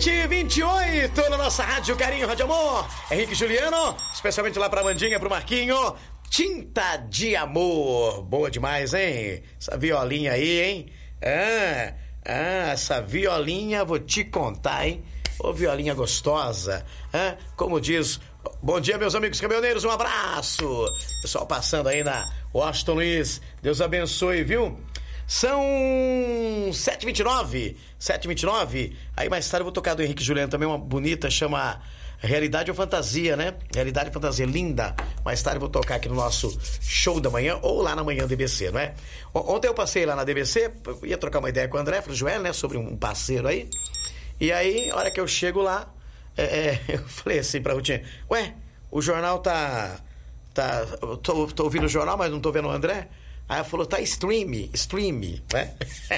20h28 na nossa Rádio Carinho, Rádio Amor. Henrique e Juliano, especialmente lá pra Mandinha, pro Marquinho. Tinta de amor. Boa demais, hein? Essa violinha aí, hein? Essa violinha, vou te contar, hein? Ô, violinha gostosa. Como diz... Bom dia, meus amigos caminhoneiros, um abraço. Pessoal passando aí na Washington Luiz. Deus abençoe, viu? São 7h29. Aí mais tarde eu vou tocar do Henrique e Juliano também, uma bonita, chama Realidade ou Fantasia, né? Realidade ou Fantasia, linda. Mais tarde eu vou tocar aqui no nosso show da manhã, ou lá na manhã DBC, não é? Ontem eu passei lá na DBC, ia trocar uma ideia com o André Frujoel, né? Sobre um parceiro aí. E aí, a hora que eu chego lá, eu falei assim pra Rutinha, ué, o jornal eu tô ouvindo o jornal, mas não tô vendo o André. Aí ela falou, tá stream, né?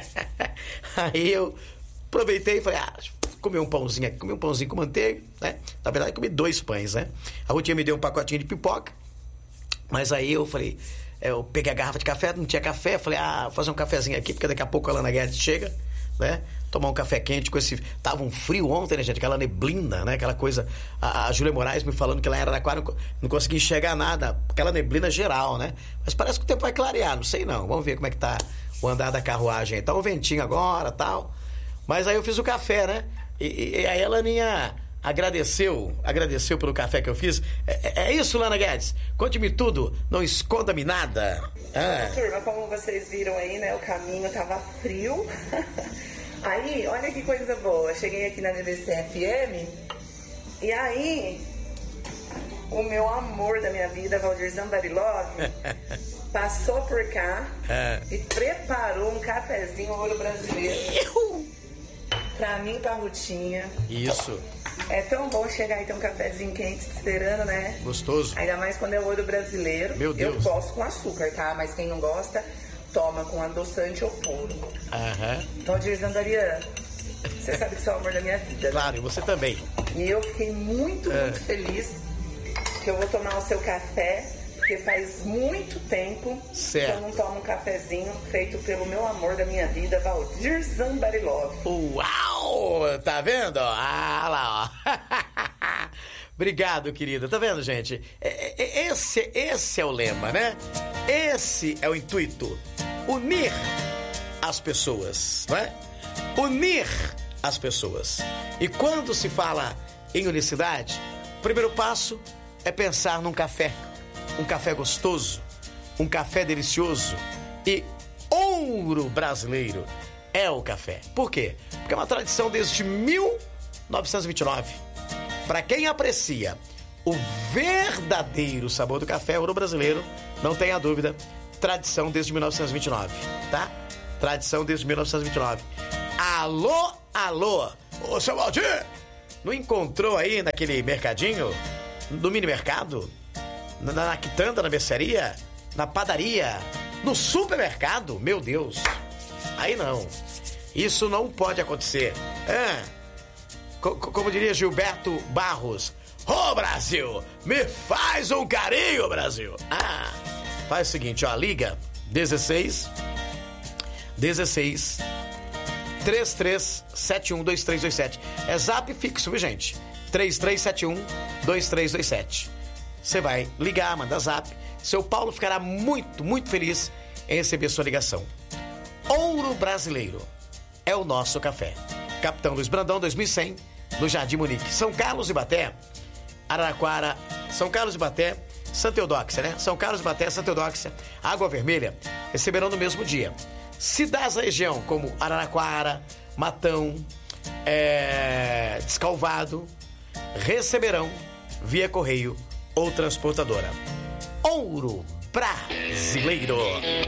Aí eu aproveitei e falei, comi um pãozinho aqui, com manteiga, né? Na verdade, comi 2 pães, né? A Rutinha me deu um pacotinho de pipoca, mas aí eu falei, eu peguei a garrafa de café, não tinha café, falei, vou fazer um cafezinho aqui, porque daqui a pouco a Lana Guedes chega, né? Tomar um café quente com esse... Tava um frio ontem, né, gente? Aquela neblina, né? Aquela coisa... A Júlia Moraes me falando que lá em Araraquara não conseguia enxergar nada. Aquela neblina geral, né? Mas parece que o tempo vai clarear, não sei não. Vamos ver como é que tá o andar da carruagem. Tá um ventinho agora, tal. Mas aí eu fiz o café, né? E aí a Laninha agradeceu pelo café que eu fiz. É isso, Lana Guedes? Conte-me tudo, não esconda-me nada. Turma, como vocês viram aí, né? O caminho tava frio. Aí, olha que coisa boa. Cheguei aqui na DBC FM e aí o meu amor da minha vida, Valdir Zambarilov, passou por cá e preparou um cafezinho ouro brasileiro pra mim e pra Rutinha. Isso. É tão bom chegar e ter um cafezinho quente esperando, né? Gostoso. Ainda mais quando é ouro brasileiro. Meu Deus. Eu gosto com açúcar, tá? Mas quem não gosta, toma com adoçante ou puro. Valdir Zandarian, você sabe que você é o amor da minha vida, né? Claro, e você também. E eu fiquei muito feliz que eu vou tomar o seu café, porque faz muito tempo que eu não tomo um cafezinho feito pelo meu amor da minha vida, Valdir Zambarilov. Uau! Tá vendo? Lá, ó. Obrigado, querida. Tá vendo, gente? Esse é o lema, né? Esse é o intuito. Unir as pessoas, não é? Unir as pessoas. E quando se fala em unicidade, o primeiro passo é pensar num café. Um café gostoso, um café delicioso. E ouro brasileiro é o café. Por quê? Porque é uma tradição desde 1929. Para quem aprecia o verdadeiro sabor do café, ouro brasileiro, não tenha dúvida, tradição desde 1929, tá? Tradição desde 1929. Alô, ô seu Valdir, não encontrou aí naquele mercadinho, no mini mercado, na quitanda, na mercearia, na padaria, no supermercado? Meu Deus, aí não, isso não pode acontecer. Como diria Gilberto Barros, ô Brasil, me faz um carinho, Brasil. Faz o seguinte, ó, liga 16 33712327. É zap fixo, viu, gente? 33712327. Você vai ligar, manda zap. Seu Paulo ficará muito, muito feliz em receber sua ligação. Ouro brasileiro é o nosso café. Capitão Luiz Brandão, 2100, no Jardim Munique. São Carlos de Baté, Araraquara, São Carlos de Baté, Santa Eudóxia, né? São Carlos de Baté, Santa Eudóxia, Água Vermelha, receberão no mesmo dia. Cidades da região, como Araraquara, Matão, Descalvado, receberão via correio ou transportadora. Ouro brasileiro.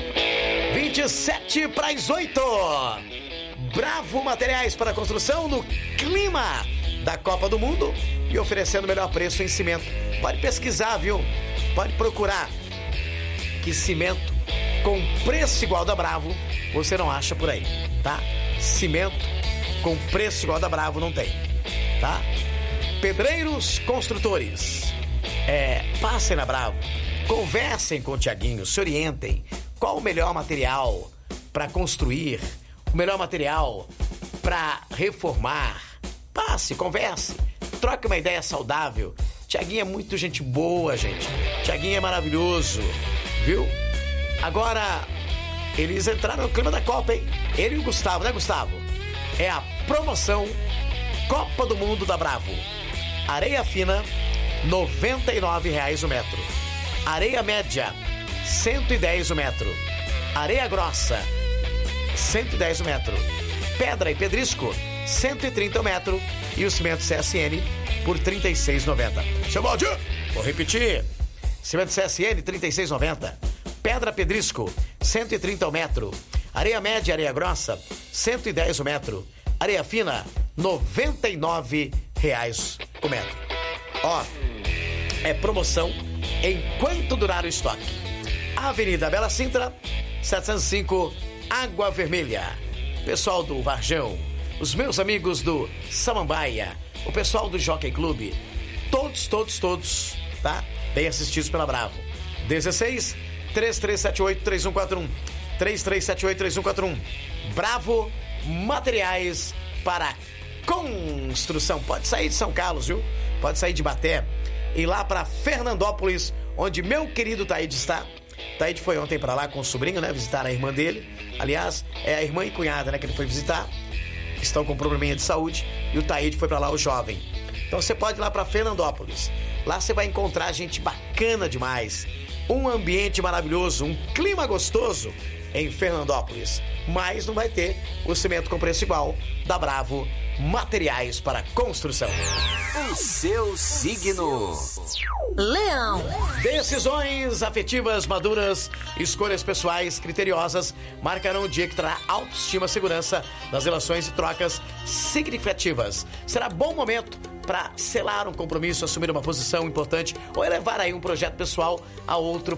7:57. Bravo Materiais para Construção, no clima da Copa do Mundo e oferecendo o melhor preço em cimento. Pode pesquisar, viu? Pode procurar, que cimento com preço igual da Bravo você não acha por aí, tá? Cimento com preço igual da Bravo não tem, tá? Pedreiros Construtores, passem na Bravo, conversem com o Tiaguinho, se orientem. Qual o melhor material para construir? O melhor material para reformar? passe, converse, troque uma ideia saudável. Tiaguinho é muito gente boa, gente. Tiaguinho é maravilhoso, viu? Agora, eles entraram no clima da Copa, hein? Ele e o Gustavo, né, Gustavo? É a promoção Copa do Mundo da Bravo. Areia fina, R$ 99,00 o metro. Areia média, R$ 110 o metro. Areia grossa, R$ 110 o metro. Pedra e pedrisco, R$ 130 o metro. E o cimento CSN por R$ 36,90. Seu Valdir, vou repetir. Cimento CSN, R$ 36,90. Pedra pedrisco, R$ 130 o metro. Areia média e areia grossa, R$ 110 o metro. Areia fina, R$ 99,00 o metro. Ó, é promoção enquanto durar o estoque. Avenida Bela Sintra, 705, Água Vermelha. Pessoal do Varjão, os meus amigos do Samambaia, o pessoal do Jockey Clube, todos, tá? Bem assistidos pela Bravo. 16 3378 3141. 3378 3141. Bravo Materiais para Construção. Pode sair de São Carlos, viu? Pode sair de Baté e ir lá para Fernandópolis, onde meu querido Taíde está. Taíde foi ontem para lá com o sobrinho, né? Visitar a irmã dele. Aliás, é a irmã e cunhada, né? Que ele foi visitar. Estão com probleminha de saúde e o Taíde foi para lá, o jovem. Então você pode ir lá para Fernandópolis. Lá você vai encontrar gente bacana demais. Um ambiente maravilhoso, um clima gostoso em Fernandópolis. Mas não vai ter o cimento com preço igual da Bravo Materiais para Construção. O seu signo: Leão. Decisões afetivas maduras, escolhas pessoais criteriosas marcarão o dia que trará autoestima, segurança nas relações e trocas significativas. Será bom momento para selar um compromisso, assumir uma posição importante ou elevar aí um projeto pessoal a outro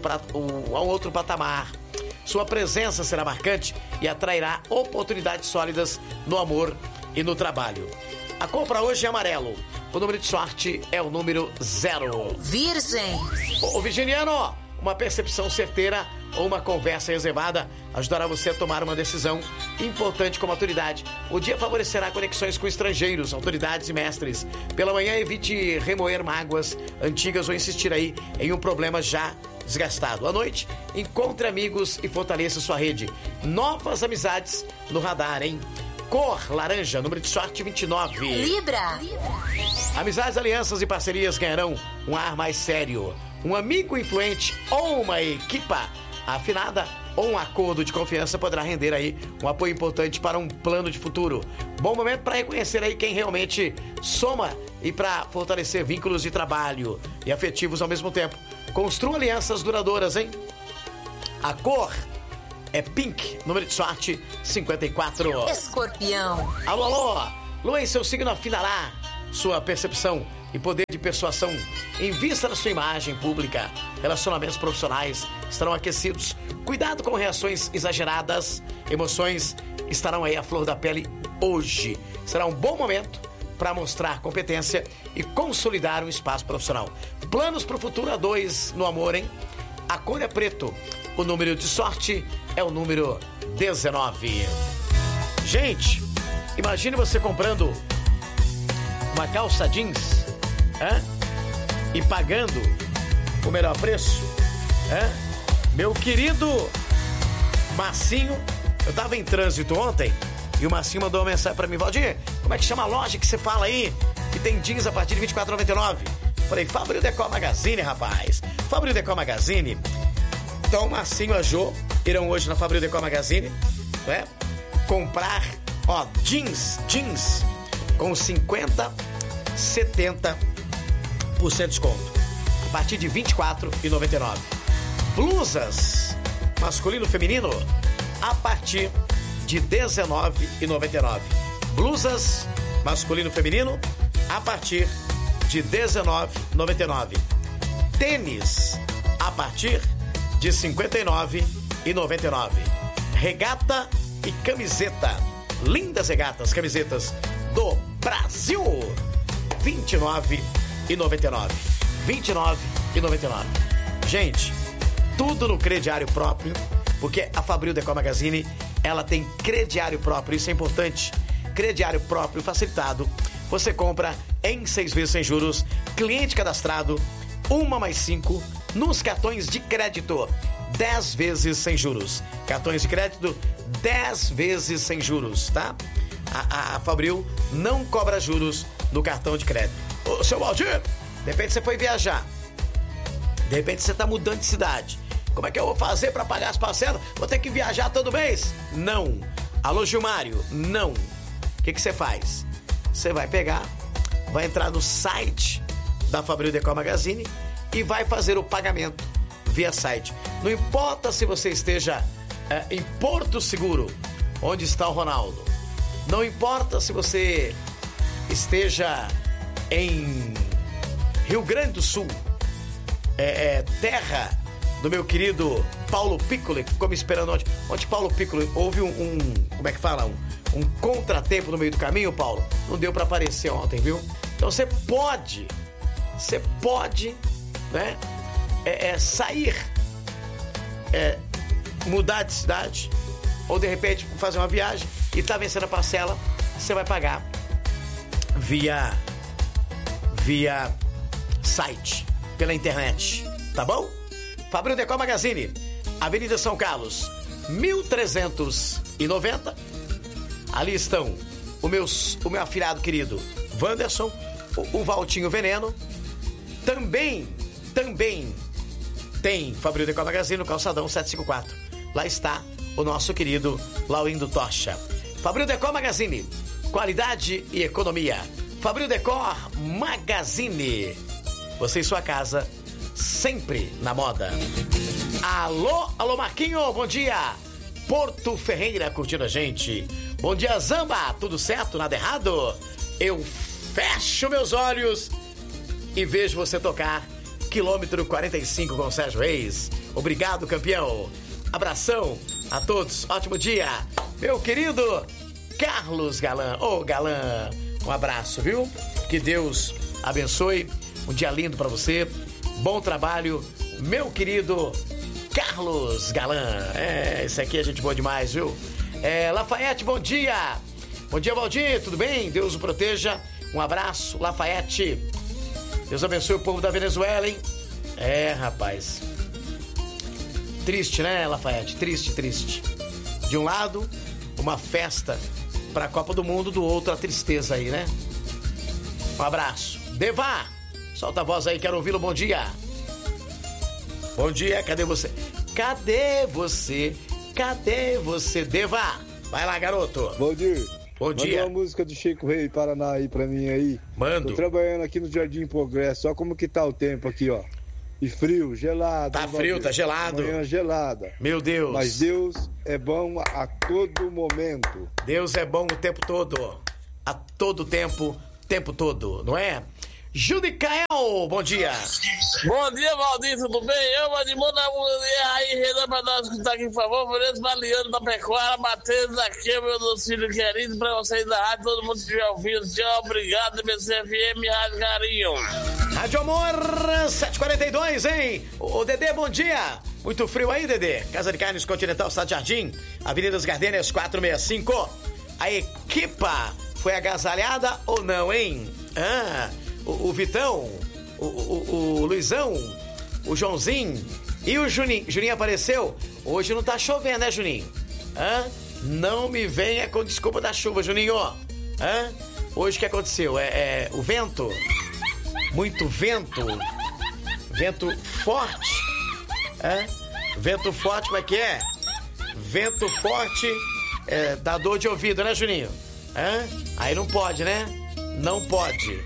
patamar. Sua presença será marcante e atrairá oportunidades sólidas no amor e no trabalho. A cor para hoje é amarelo. O número de sorte é o número 0. Virgem. Ô virginiano, uma percepção certeira ou uma conversa reservada ajudará você a tomar uma decisão importante com maturidade. O dia favorecerá conexões com estrangeiros, autoridades e mestres. Pela manhã, evite remoer mágoas antigas ou insistir aí em um problema já desgastado. À noite, encontre amigos e fortaleça sua rede. Novas amizades no radar, hein? Cor laranja, número de sorte 29. Libra. Amizades, alianças e parcerias ganharão um ar mais sério. Um amigo influente ou uma equipa afinada ou um acordo de confiança poderá render aí um apoio importante para um plano de futuro. Bom momento para reconhecer aí quem realmente soma e para fortalecer vínculos de trabalho e afetivos ao mesmo tempo. Construa alianças duradouras, hein? A cor é pink, número de sorte 54. Escorpião. Alô, Lua em seu signo afinará sua percepção e poder de persuasão. Invista na sua imagem pública. Relacionamentos profissionais estarão aquecidos. Cuidado com reações exageradas. Emoções estarão aí à flor da pele hoje. Será um bom momento para mostrar competência e consolidar um espaço profissional. Planos para o futuro a 2 no amor, hein? A cor é preto. O número de sorte é o número 19. Gente, imagine você comprando uma calça jeans, e pagando o melhor preço, Meu querido Marcinho, eu tava em trânsito ontem e o Marcinho mandou uma mensagem pra mim: Valdir, como é que chama a loja que você fala aí que tem jeans a partir de R$24,99? Falei: Fabril Decor Magazine, rapaz. Fabril Decor Magazine. Então, Marcinho e a Jô irão hoje na Fabril Decor Magazine, comprar, jeans com 50, 70% de desconto, a partir de R$24,99. Blusas masculino e feminino a partir de R$19,99. Blusas masculino e feminino a partir de R$19,99. Tênis a partir de R$59,99. Regata e camiseta, lindas regatas, camisetas do Brasil, R$29,99. R$29,99. Gente, tudo no crediário próprio, porque a Fabril Decor Magazine, ela tem crediário próprio, isso é importante. Crediário próprio facilitado você compra em 6 vezes sem juros. Cliente cadastrado, 1 mais 5 nos cartões de crédito. 10 vezes sem juros. Cartões de crédito, 10 vezes sem juros, tá? A Fabril não cobra juros no cartão de crédito. Ô, seu Valdir, de repente você foi viajar. De repente você tá mudando de cidade. Como é que eu vou fazer para pagar as parcelas? Vou ter que viajar todo mês? Não. Alô, Gilmário? Não. O que você faz? Você vai pegar, vai entrar no site da Fabril Decor Magazine e vai fazer o pagamento via site. Não importa se você esteja em Porto Seguro, onde está o Ronaldo. Não importa se você esteja em Rio Grande do Sul, terra do meu querido Paulo Piccoli, que ficou me esperando ontem. Ontem Paulo Piccoli, houve como é que fala? Um contratempo no meio do caminho, Paulo. Não deu pra aparecer ontem, viu? Então você pode, né? Sair, mudar de cidade, ou de repente fazer uma viagem e tá vencendo a parcela, você vai pagar via site, pela internet, tá bom? Fabril Decor Magazine, Avenida São Carlos, 1390. Ali estão o meu afilhado querido Wanderson, o Valtinho Veneno. Também tem Fabril Decor Magazine no Calçadão 754. Lá está o nosso querido Laurindo Tocha. Fabril Decor Magazine, qualidade e economia. Fabril Decor Magazine, você e sua casa sempre na moda. Alô Marquinho, bom dia. Porto Ferreira curtindo a gente. Bom dia, Zamba, tudo certo, nada errado? Eu fecho meus olhos e vejo você tocar quilômetro 45 com o Sérgio Reis. Obrigado, campeão. Abração a todos, ótimo dia. Meu querido Carlos Galan. Ô, Galan, um abraço, viu? Que Deus abençoe. Um dia lindo pra você. Bom trabalho, meu querido Carlos Galan. Esse aqui é gente boa demais, viu? Lafayette, bom dia. Bom dia, Valdir, tudo bem? Deus o proteja. Um abraço, Lafayette. Deus abençoe o povo da Venezuela, hein? Rapaz. Triste, né, Lafayette? Triste. De um lado, uma festa pra Copa do Mundo, do outro, a tristeza aí, né? Um abraço. Deva, solta a voz aí, quero ouvi-lo, bom dia. Bom dia, cadê você? Cadê você, Deva? Vai lá, garoto. Bom dia. Bom dia. Manda uma música do Chico Rei Paraná aí pra mim aí. Mando. Tô trabalhando aqui no Jardim Progresso, olha como que tá o tempo aqui, ó. E frio, gelado. Tá frio, tá gelado. Manhã gelada. Meu Deus. Mas Deus é bom a todo momento. Deus é bom o tempo todo. A todo tempo todo, não é? Judicael, bom dia. Bom dia, Valdir, tudo bem? Eu, Edmundo da Mulher, aí, Renan, pra nós que tá aqui, por favor, Moreira Baliano da Pecuária, Matheus aqui, meu docílio querido, pra vocês da rádio, todo mundo que estiver ouvindo, tchau, obrigado, BCFM, Rádio Carinho. Rádio Amor 742, hein? Ô, Dedê, bom dia. Muito frio aí, Dedê? Casa de Carnes Continental, Estado de Jardim, Avenida das Gardênias 465. A equipa foi agasalhada ou não, hein? O Vitão, o Luizão, o Joãozinho e o Juninho. Juninho apareceu? Hoje não tá chovendo, né, Juninho? Não me venha com desculpa da chuva, Juninho. Hoje o que aconteceu? O vento, muito vento, vento forte. Vento forte, como é que é? Vento forte dá dor de ouvido, né, Juninho? Aí não pode, né? Não pode.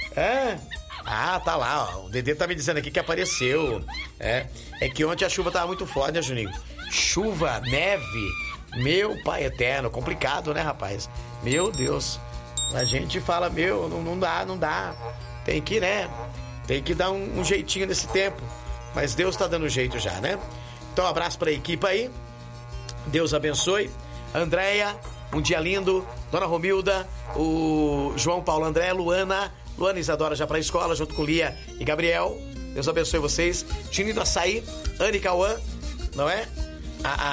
Tá lá, ó. O Dedê tá me dizendo aqui que apareceu. É que ontem a chuva tava muito forte, né, Juninho? Chuva, neve. Meu pai eterno, complicado, né, rapaz? Meu Deus. A gente fala, não dá. Tem que, né? Tem que dar um jeitinho nesse tempo. Mas Deus tá dando jeito já, né? Então, um abraço pra equipe aí. Deus abençoe. Andréia, um dia lindo. Dona Romilda, o João Paulo André, Luana e Isadora já pra escola, junto com Lia e Gabriel. Deus abençoe vocês. Tininho do Açaí, Anne Cauã, não é?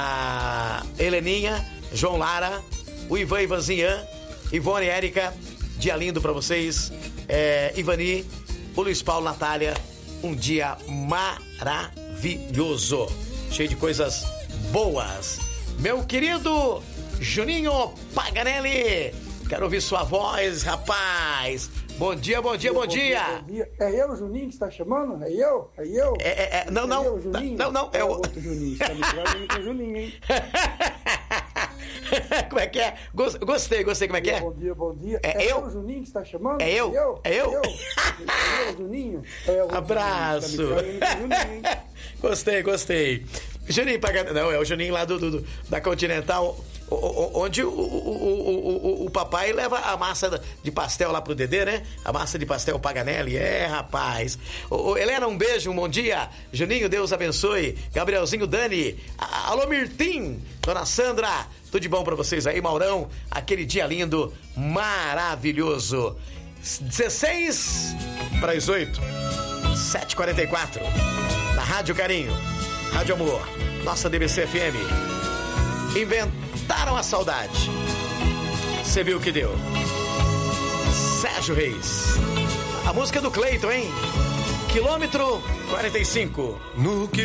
A Heleninha, João Lara, o Ivanzinha, Ivone Érica, Dia lindo pra vocês. Ivani, o Luiz Paulo, Natália, um dia maravilhoso. Cheio de coisas boas. Meu querido Juninho Paganelli, quero ouvir sua voz, rapaz. Bom dia, bom dia, bom dia. É eu, Juninho, que você tá chamando? É eu? Não. É eu, Juninho? Não, é o outro Juninho. Você tá me tirando com o Juninho, hein? Como é que é? Gostei, como é que é? Bom dia. É eu, Juninho, que você tá chamando? É eu? É eu, Juninho? Abraço. Juninho, tá me tirando com o Juninho, hein? Gostei. Juninho Paganelli, não, é o Juninho lá da Continental, onde o papai leva a massa de pastel lá pro Dedê, né? A massa de pastel Paganelli, rapaz. Helena, um beijo, um bom dia. Juninho, Deus abençoe. Gabrielzinho, Dani. Alô, Mirtim. Dona Sandra, tudo de bom pra vocês aí, Maurão. Aquele dia lindo, maravilhoso. 16 para as 8. 7h44. Na Rádio Carinho. Rádio Amor, nossa DBC FM. Inventaram a saudade. Você viu o que deu? Sérgio Reis. A música do Cleiton, hein? Quilômetro 45. No que